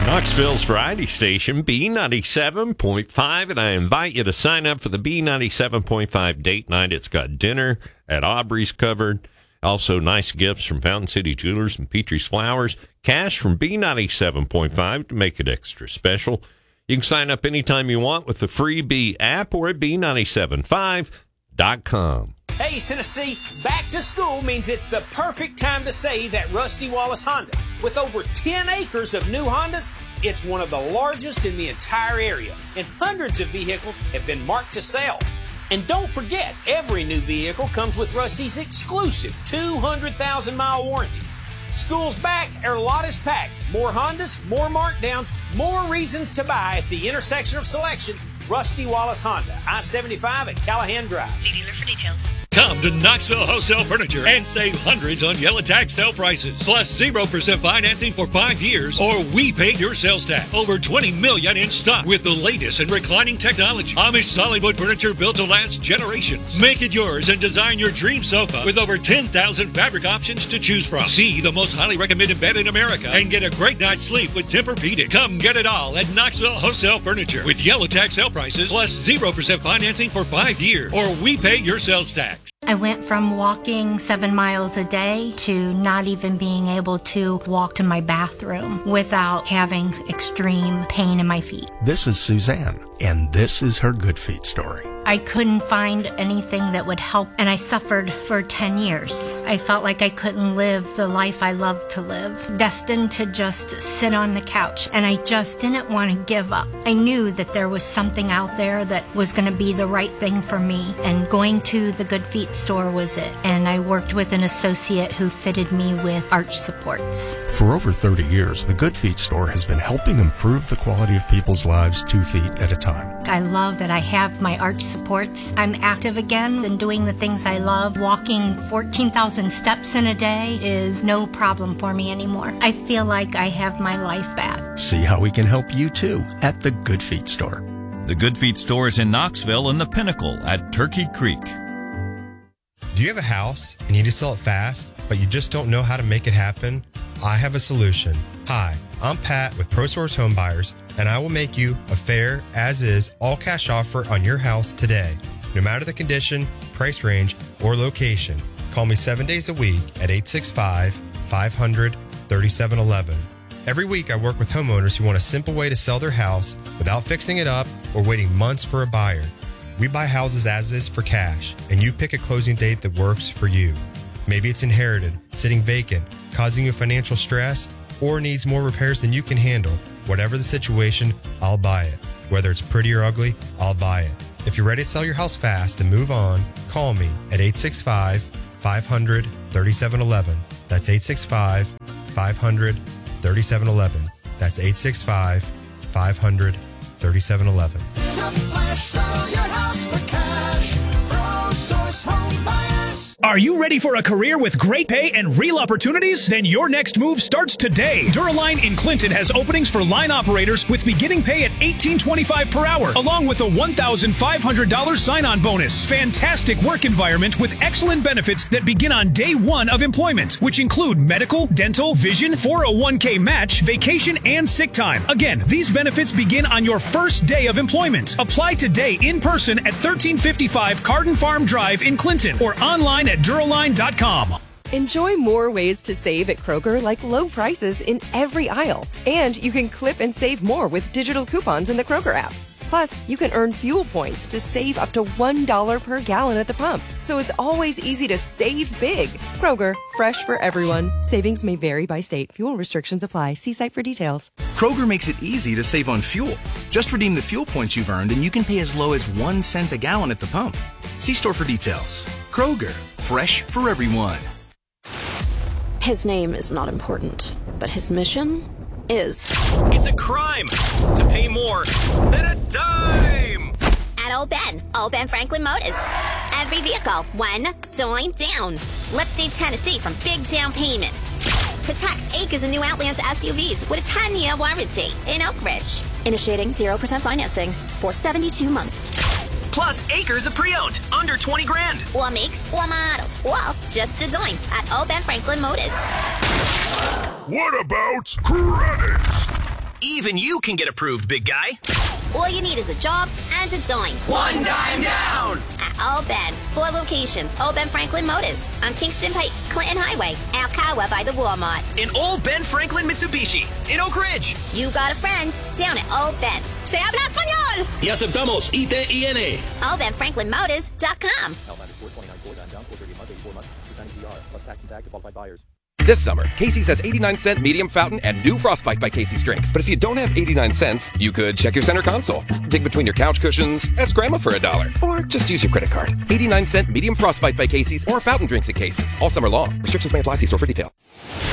Knoxville's variety station, B97.5, and I invite you to sign up for the B97.5 date night. It's got dinner at Aubrey's covered. Also, nice gifts from Fountain City Jewelers and Petrie's Flowers. Cash from B97.5 to make it extra special. You can sign up anytime you want with the free B app or at B975.com. Hey, East Tennessee, back to school means it's the perfect time to save at Rusty Wallace Honda. With over 10 acres of new Hondas, it's one of the largest in the entire area, and hundreds of vehicles have been marked to sell. And don't forget, every new vehicle comes with Rusty's exclusive 200,000-mile warranty. School's back, our lot is packed. More Hondas, more markdowns, more reasons to buy at the intersection of selection. Rusty Wallace Honda, I-75 at Callahan Drive. See dealer for details. Come to Knoxville Wholesale Furniture and save hundreds on yellow tag sale prices. Plus 0% financing for 5 years, or we pay your sales tax. Over $20 million in stock with the latest in reclining technology. Amish solid wood furniture built to last generations. Make it yours and design your dream sofa with over 10,000 fabric options to choose from. See the most highly recommended bed in America and get a great night's sleep with Tempur-Pedic. Come get it all at Knoxville Wholesale Furniture with yellow tag sale prices plus 0% financing for 5 years, or we pay your sales tax. I went from walking 7 miles a day to not even being able to walk to my bathroom without having extreme pain in my feet. This is Suzanne, and this is her Good Feet story. I couldn't find anything that would help, and I suffered for 10 years. I felt like I couldn't live the life I loved to live, destined to just sit on the couch, and I just didn't want to give up. I knew that there was something out there that was going to be the right thing for me, and going to the Good Feet store was it. And I worked with an associate who fitted me with arch supports. For over 30 years, the Good Feet store has been helping improve the quality of people's lives 2 feet at a time. I love that I have my arch supports. I'm active again and doing the things I love. Walking 14,000 steps in a day is no problem for me anymore. I feel like I have my life back. See how we can help you too at the Good Feet store. The Good Feet store is in Knoxville and the Pinnacle at Turkey Creek. Do you have a house and you need to sell it fast, but you just don't know how to make it happen? I have a solution. Hi, I'm Pat with ProSource Home Buyers, and I will make you a fair, as-is, all-cash offer on your house today. No matter the condition, price range, or location, call me 7 days a week at 865-500-3711. Every week I work with homeowners who want a simple way to sell their house without fixing it up or waiting months for a buyer. We buy houses as is for cash, and you pick a closing date that works for you. Maybe it's inherited, sitting vacant, causing you financial stress, or needs more repairs than you can handle. Whatever the situation, I'll buy it. Whether it's pretty or ugly, I'll buy it. If you're ready to sell your house fast and move on, call me at 865-500-3711. That's 865-500-3711. That's 865-500-3711. Sell your house for cash. ProSource Home Buyers. Are you ready for a career with great pay and real opportunities? Then your next move starts today. Duraline in Clinton has openings for line operators with beginning pay at $18.25 per hour, along with a $1,500 sign-on bonus. Fantastic work environment with excellent benefits that begin on day one of employment, which include medical, dental, vision, 401k match, vacation, and sick time. Again, these benefits begin on your first day of employment. Apply today in person at 1355 Carden Farm Drive in Clinton or online at Duraline.com. Enjoy more ways to save at Kroger, like low prices in every aisle. And you can clip and save more with digital coupons in the Kroger app. Plus, you can earn fuel points to save up to $1 per gallon at the pump. So it's always easy to save big. Kroger, fresh for everyone. Savings may vary by state. Fuel restrictions apply. See site for details. Kroger makes it easy to save on fuel. Just redeem the fuel points you've earned and you can pay as low as 1 cent a gallon at the pump. See store for details. Kroger, fresh for everyone. His name is not important, but his mission is. It's a crime to pay more than a dime. At Old Ben Franklin Motors. Every vehicle, one dime down. Let's save Tennessee from big down payments. Protect acres of new Outlands SUVs with a 10-year warranty in Oak Ridge. Initiating 0% financing for 72 months. Plus acres of pre-owned, under 20 grand. Or makes, or models, or just a dime at Old Ben Franklin Motors. What about credit? Even you can get approved, big guy. All you need is a job and a dime. One dime down. At Old Ben, 4 locations. Old Ben Franklin Motors on Kingston Pike, Clinton Highway, Alcoa by the Walmart. In Old Ben Franklin Mitsubishi in Oak Ridge. You got a friend down at Old Ben. Se habla español. Y aceptamos ITIN. OldBenFranklinMotors.com. This summer, Casey's has 89-cent medium fountain and new Frostbite by Casey's drinks. But if you don't have 89 cents, you could check your center console, dig between your couch cushions, ask Grandma for $1, or just use your credit card. 89-cent medium Frostbite by Casey's or fountain drinks at Casey's all summer long. Restrictions may apply. See store for detail.